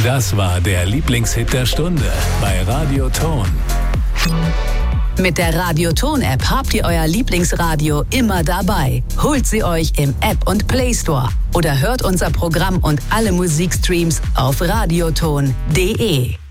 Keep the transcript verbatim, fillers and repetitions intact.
Das war der Lieblingshit der Stunde bei Radio Ton. Mit der Radio Ton App habt ihr euer Lieblingsradio immer dabei. Holt sie euch im App und Play Store oder hört unser Programm und alle Musikstreams auf radioton punkt de.